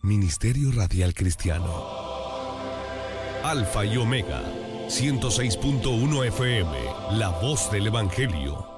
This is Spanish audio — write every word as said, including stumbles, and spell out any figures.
Ministerio Radial Cristiano. Alfa y Omega, ciento seis punto uno F M, La Voz del Evangelio.